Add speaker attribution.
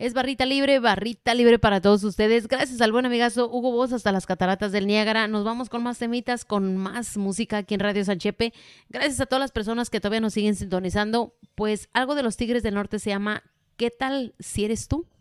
Speaker 1: Es barrita libre para todos ustedes. Gracias al buen amigazo Hugo Boss hasta las cataratas del Niágara. Nos vamos con más temitas, con más música aquí en Radio Sanchepe. Gracias a todas las personas que todavía nos siguen sintonizando. Pues algo de los Tigres del Norte se llama ¿Qué tal si eres tú?